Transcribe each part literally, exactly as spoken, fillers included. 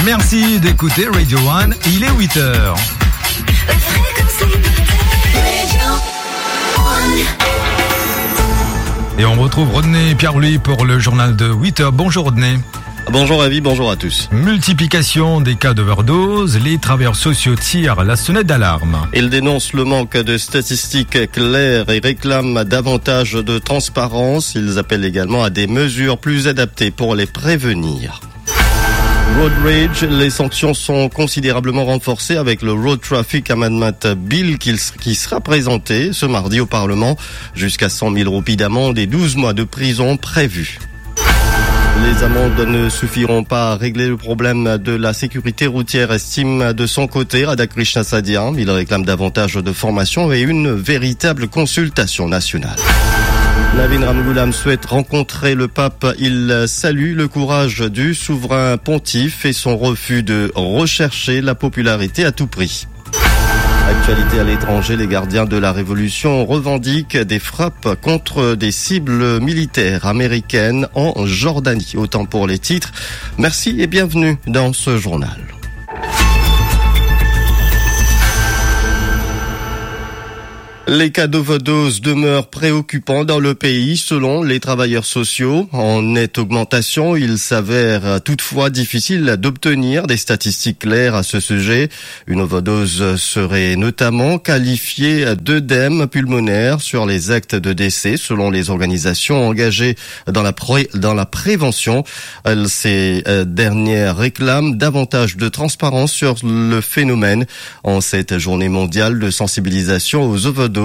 Merci d'écouter Radio One, il est huit heures. Et on retrouve Rodney Pierre-Louis pour le journal de huit heures. Bonjour Rodney. Bonjour Ravi, bonjour à tous. Multiplication des cas d'overdose, les travailleurs sociaux tirent la sonnette d'alarme. Ils dénoncent le manque de statistiques claires et réclament davantage de transparence. Ils appellent également à des mesures plus adaptées pour les prévenir. Road rage, les sanctions sont considérablement renforcées avec le Road Traffic Amendment Bill qui sera présenté ce mardi au Parlement. Jusqu'à cent mille roupies d'amende et douze mois de prison prévus. Les amendes ne suffiront pas à régler le problème de la sécurité routière, estime de son côté Radhakrishna Sadia. Il réclame davantage de formation et une véritable consultation nationale. Navin Ramgoolam souhaite rencontrer le pape. Il salue le courage du souverain pontife et son refus de rechercher la popularité à tout prix. Actualité à l'étranger, les gardiens de la Révolution revendiquent des frappes contre des cibles militaires américaines en Jordanie. Autant pour les titres. Merci et bienvenue dans ce journal. Les cas d'overdose demeurent préoccupants dans le pays selon les travailleurs sociaux. En nette augmentation, il s'avère toutefois difficile d'obtenir des statistiques claires à ce sujet. Une overdose serait notamment qualifiée d'œdème pulmonaire sur les actes de décès selon les organisations engagées dans la, pré- dans la prévention. Ces dernières réclament davantage de transparence sur le phénomène en cette journée mondiale de sensibilisation aux overdoses.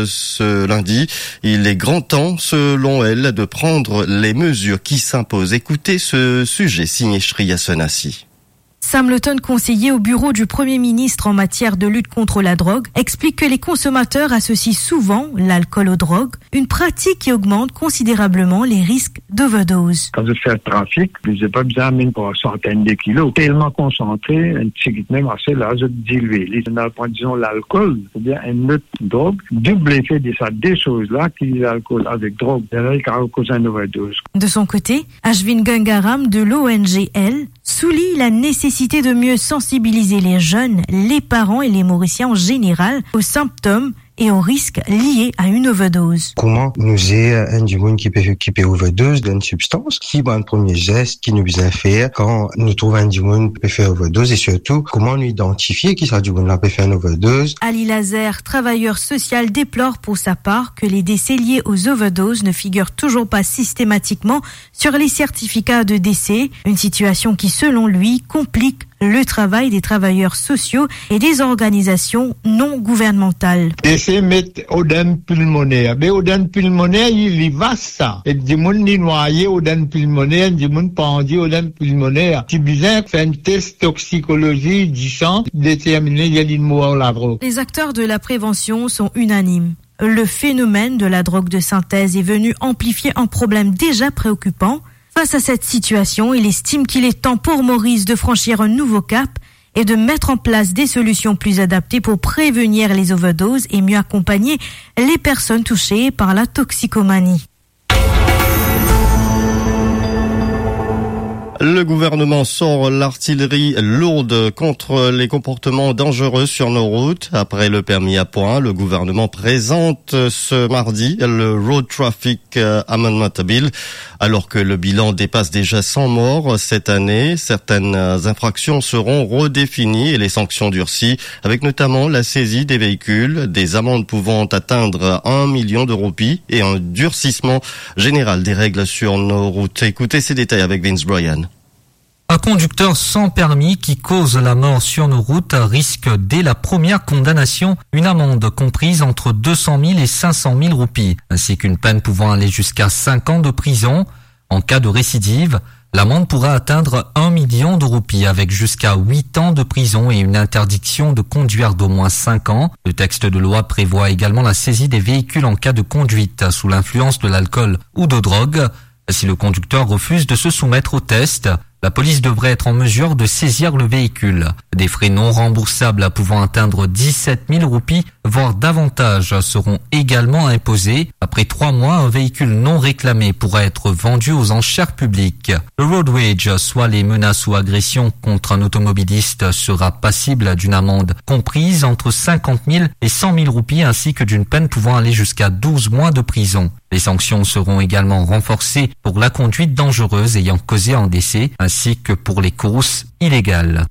Ce lundi, il est grand temps, selon elle, de prendre les mesures qui s'imposent. Écoutez ce sujet signé Shriya Sonassi. Sam Lutton, conseiller au bureau du Premier ministre en matière de lutte contre la drogue, explique que les consommateurs associent souvent l'alcool aux drogues, une pratique qui augmente considérablement les risques d'overdose. Quand je fais le trafic, je n'ai pas besoin même pour une centaine de kilos. Tellement concentré, un petit même assez là, je dilué. Disons l'alcool, ou bien une autre drogue, double effet de ça, des choses-là, qui l'alcool avec drogue, il cause une overdose. De son côté, Ashwin Gangaram de l'O N G L souligne la nécessité de mieux sensibiliser les jeunes, les parents et les Mauriciens en général aux symptômes et aux risques liés à une overdose. Comment nous est un du monde qui peut, qui peut overdose d'une substance, qui va un premier geste, qui nous vient faire quand nous trouvons un du monde qui peut faire overdose et surtout comment nous identifier qui sera du monde là peut faire une overdose. Ali Lazer, travailleur social, déplore pour sa part que les décès liés aux overdoses ne figurent toujours pas systématiquement sur les certificats de décès, une situation qui selon lui complique le travail des travailleurs sociaux et des organisations non gouvernementales. Décès mettent odème pulmonaire. Mais odème pulmonaire, il y va ça. Et du monde ni noyé odème pulmonaire, du monde pendu odème pulmonaire. Si besoin faire un test toxicologie du sang, déterminer il y a une mort la drogue. Les acteurs de la prévention sont unanimes. Le phénomène de la drogue de synthèse est venu amplifier un problème déjà préoccupant. Face à cette situation, il estime qu'il est temps pour Maurice de franchir un nouveau cap et de mettre en place des solutions plus adaptées pour prévenir les overdoses et mieux accompagner les personnes touchées par la toxicomanie. Le gouvernement sort l'artillerie lourde contre les comportements dangereux sur nos routes. Après le permis à points, le gouvernement présente ce mardi le Road Traffic Amendment Bill. Alors que le bilan dépasse déjà cent morts cette année, certaines infractions seront redéfinies et les sanctions durcies, avec notamment la saisie des véhicules, des amendes pouvant atteindre un million de roupies et un durcissement général des règles sur nos routes. Écoutez ces détails avec Vince Bryan. Un conducteur sans permis qui cause la mort sur nos routes risque dès la première condamnation une amende comprise entre deux cent mille et cinq cent mille roupies, ainsi qu'une peine pouvant aller jusqu'à cinq ans de prison. En cas de récidive, l'amende pourra atteindre un million de roupies avec jusqu'à huit ans de prison et une interdiction de conduire d'au moins cinq ans. Le texte de loi prévoit également la saisie des véhicules en cas de conduite sous l'influence de l'alcool ou de drogue. Si le conducteur refuse de se soumettre au test, la police devrait être en mesure de saisir le véhicule. Des frais non remboursables pouvant atteindre dix-sept mille roupies voire davantage, seront également imposées. Après trois mois, un véhicule non réclamé pourrait être vendu aux enchères publiques. Le road rage, soit les menaces ou agressions contre un automobiliste, sera passible d'une amende comprise entre cinquante mille et cent mille roupies ainsi que d'une peine pouvant aller jusqu'à douze mois de prison. Les sanctions seront également renforcées pour la conduite dangereuse ayant causé un décès ainsi que pour les courses illégales.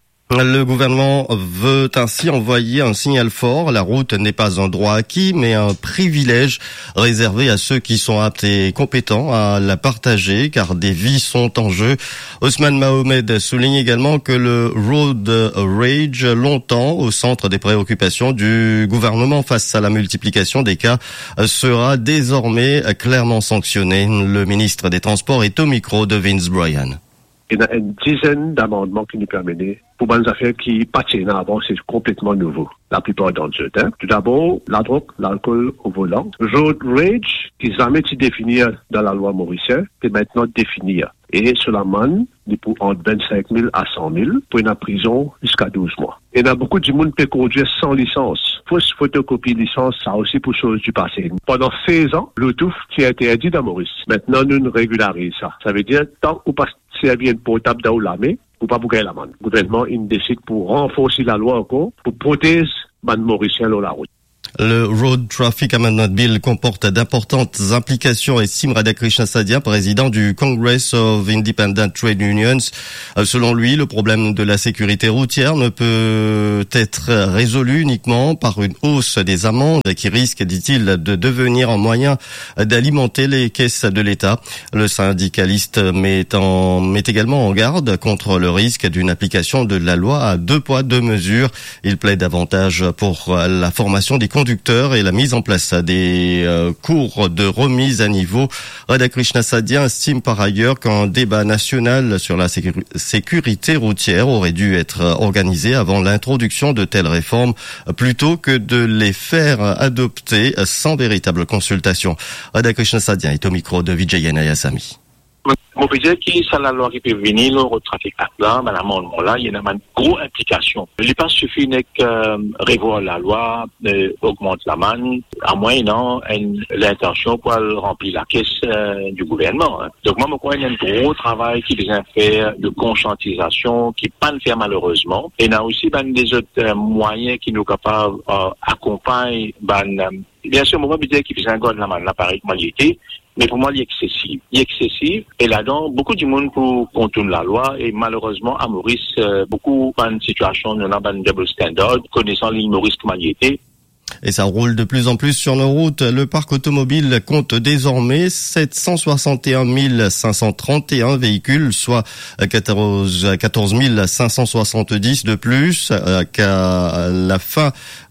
Le gouvernement veut ainsi envoyer un signal fort. La route n'est pas un droit acquis, mais un privilège réservé à ceux qui sont aptes et compétents à la partager, car des vies sont en jeu. Ousmane Mohamed souligne également que le road rage, longtemps au centre des préoccupations du gouvernement face à la multiplication des cas, sera désormais clairement sanctionné. Le ministre des Transports est au micro de Vince Bryan. Il y a une dizaine d'amendements qui nous permettent pour bonnes affaires qui patinent avant, c'est complètement nouveau. La plupart d'entre eux. Hein. Tout d'abord, la drogue, l'alcool au volant. Road rage, qui n'est jamais été défini dans la loi mauricienne, est maintenant défini. Et sur l'amende, il pour entre vingt-cinq mille à cent mille, pour une prison jusqu'à douze mois. Et il y a beaucoup de monde qui peut conduire sans licence. Fausse photocopie licence, ça aussi pour chose du passé. Pendant seize ans, Bluetooth qui a été interdit dans Maurice. Maintenant, nous régularisons ça. Ça veut dire, tant qu'on passe servir une portable dans la main, ou pas pour gagner l'amende. Le gouvernement, il décide pour renforcer la loi encore, pour protéger les Mauriciens sur la route. Le Road Traffic Amendment Bill comporte d'importantes implications, estime Radhakrishna Sadia, président du Congress of Independent Trade Unions. Selon lui, le problème de la sécurité routière ne peut être résolu uniquement par une hausse des amendes qui risque, dit-il, de devenir un moyen d'alimenter les caisses de l'État. Le syndicaliste met, en, met également en garde contre le risque d'une application de la loi à deux poids, deux mesures. Il plaide davantage pour la formation des conducteurs et la mise en place des euh, cours de remise à niveau. Radhakrishna Sadia estime par ailleurs qu'un débat national sur la sécu- sécurité routière aurait dû être organisé avant l'introduction de telles réformes plutôt que de les faire adopter sans véritable consultation. Radhakrishna Sadia est au micro de Vijay Nayasamy. Mon peut dire que c'est la loi qui peut venir, le road traffic act là, mais l'amendement là, il y a une grosse implication. Il n'est pas suffit que euh, revoir la loi, euh, augmente la manne, à moyennant l'intention pour remplir la caisse euh, du gouvernement. Hein. Donc moi, je crois qu'il y a un gros travail qui vient faire de conscientisation, qui pas le faire malheureusement. Et il y a aussi ben, des autres euh, moyens qui nous capables d'accompagner. Euh, ben, euh, bien sûr, moi, je dire qu'il vient encore de la manne, l'appareil qualité. Mais pour moi, il est excessif. Il est excessif. Et là-dedans, beaucoup du monde pour contourner la loi. Et malheureusement, à Maurice, euh, beaucoup de situations, nous avons un double standard, connaissant l'île Maurice comme il était. Et ça roule de plus en plus sur nos routes. Le parc automobile compte désormais sept cent soixante et un mille cinq cent trente et un véhicules, soit quatorze mille cinq cent soixante-dix de plus qu'à la fin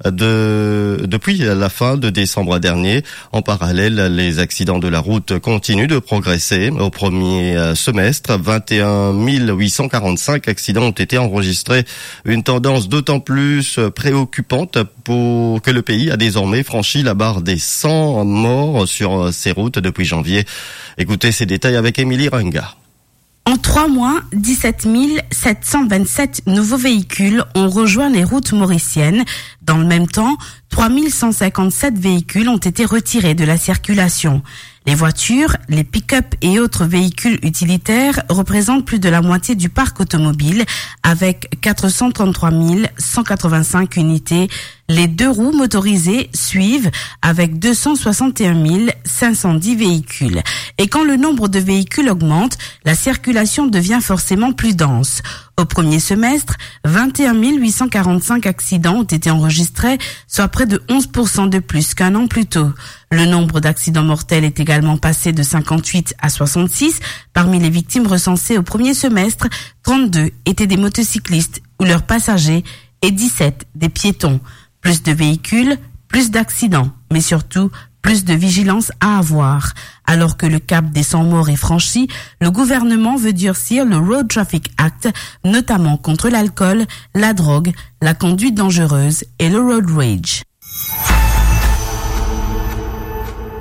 de, depuis la fin de décembre dernier. En parallèle, les accidents de la route continuent de progresser. Au premier semestre, vingt et un mille huit cent quarante-cinq accidents ont été enregistrés. Une tendance d'autant plus préoccupante pour que le pays a désormais franchi la barre des cent morts sur ces routes depuis janvier. Écoutez ces détails avec Émilie Runga. En trois mois, dix-sept mille sept cent vingt-sept nouveaux véhicules ont rejoint les routes mauriciennes. Dans le même temps, trois mille cent cinquante-sept véhicules ont été retirés de la circulation. Les voitures, les pick-up et autres véhicules utilitaires représentent plus de la moitié du parc automobile avec quatre cent trente-trois mille cent quatre-vingt-cinq unités. Les deux roues motorisées suivent avec deux cent soixante et un mille cinq cent dix véhicules. Et quand le nombre de véhicules augmente, la circulation devient forcément plus dense. Au premier semestre, vingt et un mille huit cent quarante-cinq accidents ont été enregistrés, soit près de onze pour cent de plus qu'un an plus tôt. Le nombre d'accidents mortels est également passé de cinquante-huit à soixante-six. Parmi les victimes recensées au premier semestre, trente-deux étaient des motocyclistes ou leurs passagers et dix-sept des piétons. Plus de véhicules, plus d'accidents, mais surtout plus de vigilance à avoir. Alors que le cap des cent morts est franchi, le gouvernement veut durcir le Road Traffic Act, notamment contre l'alcool, la drogue, la conduite dangereuse et le road rage.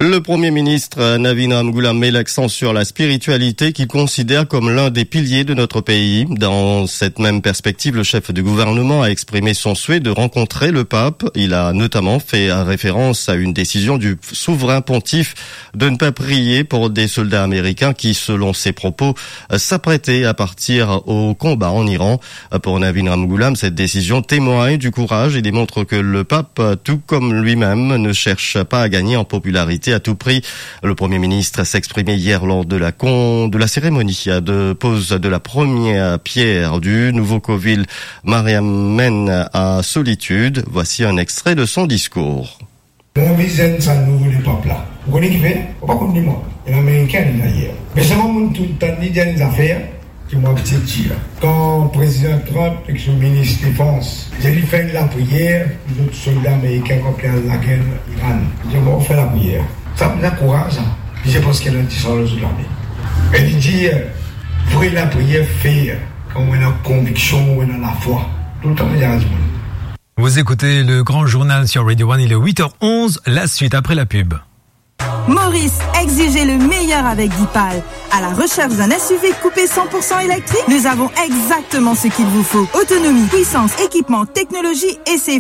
Le Premier ministre Navin Ramgoolam met l'accent sur la spiritualité qu'il considère comme l'un des piliers de notre pays. Dans cette même perspective, le chef du gouvernement a exprimé son souhait de rencontrer le pape. Il a notamment fait référence à une décision du souverain pontife de ne pas prier pour des soldats américains qui, selon ses propos, s'apprêtaient à partir au combat en Iran. Pour Navin Ramgoolam, cette décision témoigne du courage et démontre que le pape, tout comme lui-même, ne cherche pas à gagner en popularité à tout prix. Le Premier ministre s'exprimait hier lors de la con, de la cérémonie de pose de la première pierre du nouveau covil Mariamen à Solitude. Voici un extrait de son discours. Mon visage, ça nous les peuples là. Vous connaissez qui fait? Pas comme moi. Les Américains, ils d'ailleurs. Mais c'est moi tout le temps dit des affaires qui m'ont petit tir. Quand le président Trump et son ministre de défense, j'ai lui fait la prière, les autres soldats américains qui ont la guerre Iran. J'ai dit, on fait la prière. Ça me donne courage. Je pense qu'elle a un petit sort de l'armée. Elle dit, vrai la prière, faire, quand on a la conviction, on a la foi. Tout le temps, il y a un. Vous écoutez le grand journal sur Radio One, il est huit heures onze, la suite après la pub. Maurice, exigez le meilleur avec Dipal. À la recherche d'un S U V coupé cent pour cent électrique, nous avons exactement ce qu'il vous faut. Autonomie, puissance, équipement, technologie et c'est